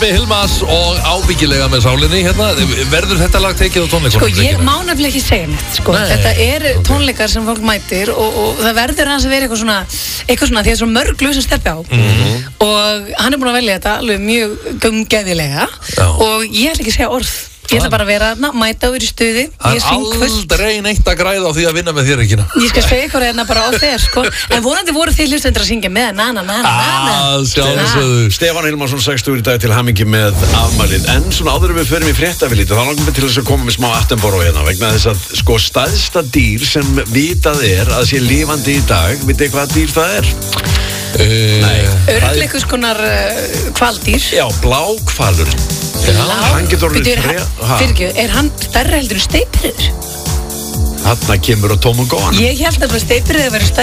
Stebbi Hilmas og ábyggilega með sálinni hérna. Verður þetta lag tekið á tónleikunum? Sko, ég má nefnilega ekki segja neitt, sko. Þetta tónleikar sem fólk mætir og það verður hans að vera eitthvað svona því að svo mörg lög sem Stebbi á og hann búinn að velja þetta alveg mjög gumgeðilega og ég ætla ekki að segja orð. Ég ætla bara að vera þarna, mæta og vera í stuði. Það er aldrei neitt að græða á því að vinna með þér, Regína. Ég skal segja ykkur hérna bara á þér, sko. En vonandi voru þið hlustendur að syngja með sjálfsögðu. Stefán Hilmarsson 60 í dag til hamingju með afmælið. En svona áður við förum í fréttafélít þá langum við til þess að koma með smá Attenborough hérna vegna þess að sko stærsta dýr sem vitað að sé lifandi í dag, vitið hvað dýr það er? Örugglega einhvers konar hvaldýr. Já, bláhvalur. Hann getur orðið er hann stærra heldur en steypireyður? Þarna kemur á tómum góðan. Ég held að steypireyður væri stærri